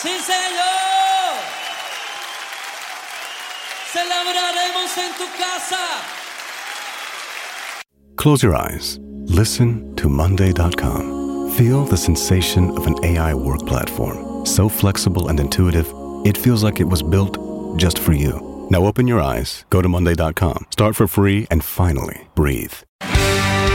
Sí, Señor. Celebraremos en tu casa. Close your eyes. Listen to Monday.com. Feel the sensation of an AI work platform. So flexible and intuitive, it feels like it was built just for you. Now open your eyes, go to Monday.com, start for free, and finally breathe.